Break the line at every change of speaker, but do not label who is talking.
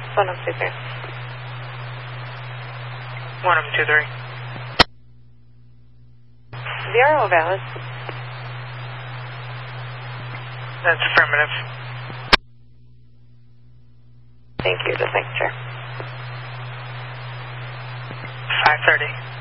1023.
1023.
VRO valid.
That's affirmative.
Thank you, the signature.
530.